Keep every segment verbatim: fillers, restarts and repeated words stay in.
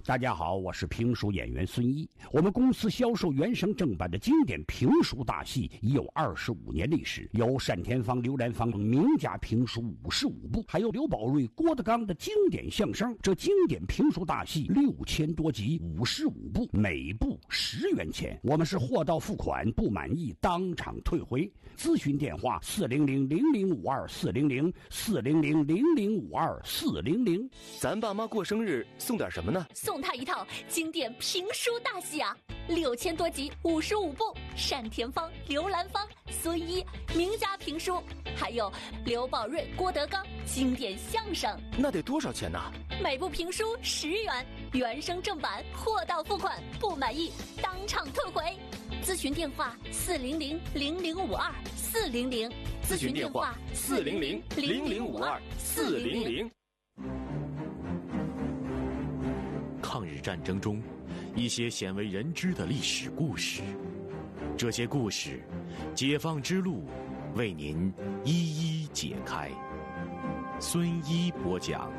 大家好，我是评书演员孙一。我们公司销售原声正版的经典评书大戏已有二十五年历史，有单田芳、刘兰芳等名家评书五十五部，还有刘宝瑞、郭德纲的经典相声。这经典评书大戏六千多集，五十五部，每部十元钱。我们是货到付款，不满意当场退回。咨询电话：四零零零零五二四零零四零零零零五二四零零。 咱爸妈过生日送点什么呢？ 送他一套经典评书大戏啊，六千多集，五十五部，单田芳、刘兰芳、孙一名家评书，还有刘宝瑞、郭德纲经典相声。 那得多少钱呢？ 每部评书十元，原声正版，货到付款，不满意当场退回。咨询电话：四零零零零五二四零零。 咨询电话：四零零零零五二四零零。 抗日战争中，一些鲜为人知的历史故事，这些故事，解放之路为您一一解开。孙一播讲。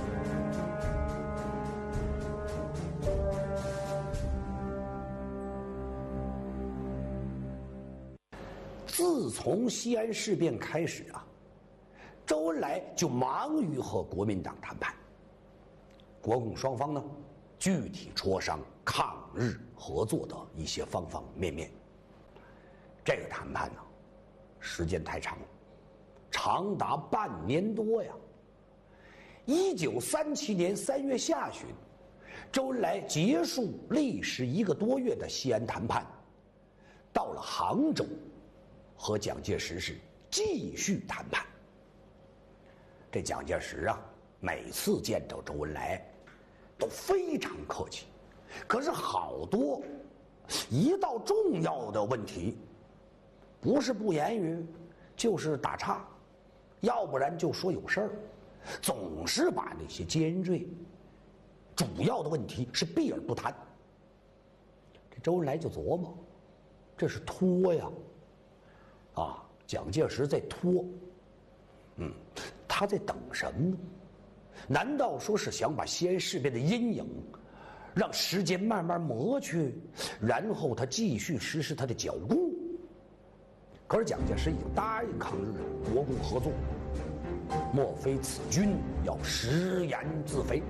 自从西安事变开始啊，周恩来就忙于和国民党谈判。国共双方呢，具体磋商抗日合作的一些方方面面。这个谈判呢，时间太长了，长达半年多呀。一九三七年三月下旬，周恩来结束历时一个多月的西安谈判，到了杭州，和蒋介石是继续谈判。这蒋介石啊，每次见到周恩来都非常客气，可是好多一到重要的问题，不是不言语，就是打岔，要不然就说有事儿，总是把那些尖锐主要的问题是避而不谈。这周恩来就琢磨，这是拖呀，啊，蒋介石在拖，嗯，他在等什么呢？难道说是想把西安事变的阴影让时间慢慢磨去，然后他继续实施他的剿共？可是蒋介石已经答应抗日国共合作，莫非此君要食言自肥？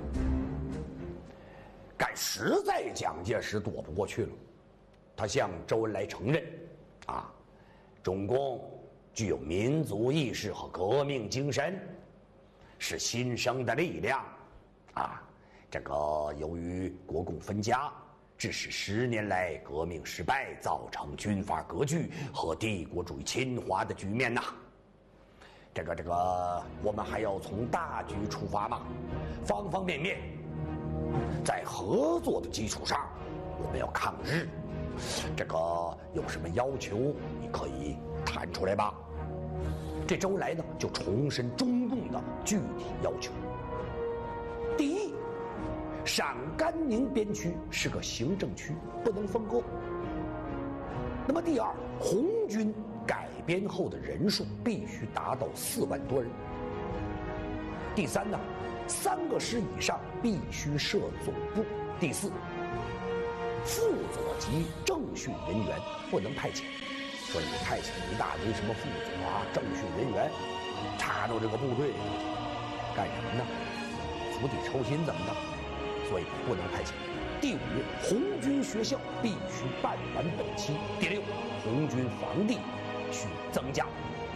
但实在蒋介石躲不过去了，他向周恩来承认啊，中共具有民族意识和革命精神，是新生的力量啊！这个由于国共分家，致使十年来革命失败，造成军阀割据和帝国主义侵华的局面呐。这个这个，我们还要从大局出发嘛，方方面面，在合作的基础上，我们要抗日。这个有什么要求，你可以谈出来吧。这周恩来呢，就重申中共的具体要求。第一，陕甘宁边区是个行政区，不能分割。那么第二，红军改编后的人数必须达到四万多人。第三呢，三个师以上必须设总部。第四，负责及政训人员不能派遣。说你派遣一大堆什么副总啊、政训人员，插到这个部队里头去，干什么呢？釜底抽薪怎么的？所以不能派遣。第五，红军学校必须办完本期。第六，红军房地需增加。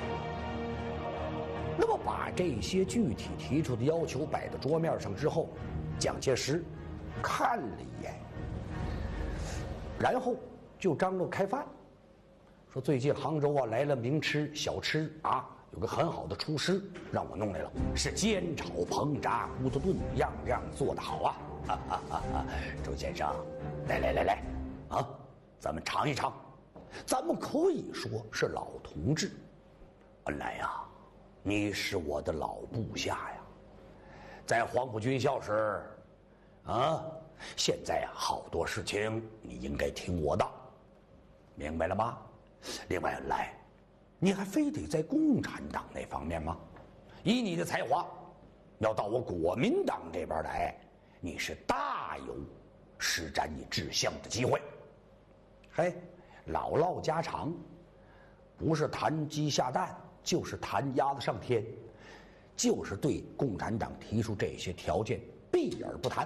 那么把这些具体提出的要求摆到桌面上之后，蒋介石看了一眼，然后就张罗开饭。说最近杭州啊来了名吃小吃啊，有个很好的厨师让我弄来了，是煎炒烹炸糊涂炖，样样做得好啊！哈哈哈哈，周先生，来来来来，啊，咱们尝一尝。咱们可以说是老同志。恩来呀，你是我的老部下呀，在黄埔军校时，啊，现在啊好多事情你应该听我的，明白了吗？另外，来，你还非得在共产党那方面吗？以你的才华，要到我国民党这边来， 你是大有施展你志向的机会。嘿，老唠家常，不是谈鸡下蛋，就是谈鸭子上天，就是对共产党提出这些条件避而不谈。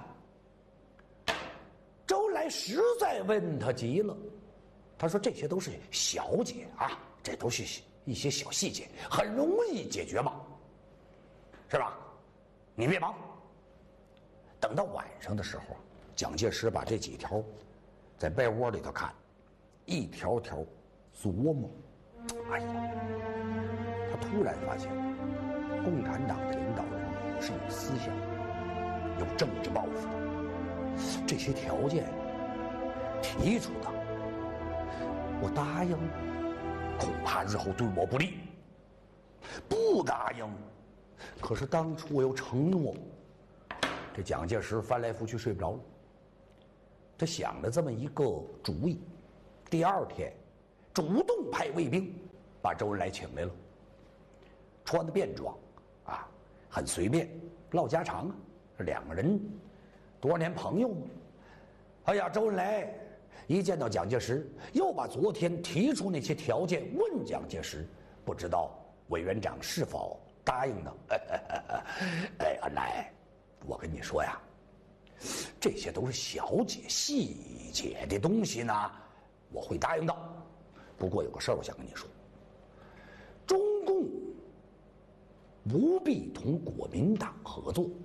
周恩来实在问他急了，他说这些都是小节啊，这都是一些小细节，很容易解决嘛，是吧？你别忙。等到晚上的时候，蒋介石把这几条在被窝里头看，一条条琢磨。哎呀，他突然发现，共产党的领导人是有思想、有政治抱负的。这些条件提出的，我答应，恐怕日后对我不利；不答应，可是当初我有承诺。这蒋介石翻来覆去睡不着了，他想了这么一个主意。第二天，主动派卫兵把周恩来请来了，穿的便装，啊，很随便，唠家常啊，两个人多少年朋友嘛。哎呀，周恩来一见到蒋介石，又把昨天提出那些条件问蒋介石，不知道委员长是否答应呢？哎，恩来，我跟你说呀，这些都是小节细节的东西呢，我会答应的。不过有个事儿我想跟你说，中共不必同国民党合作，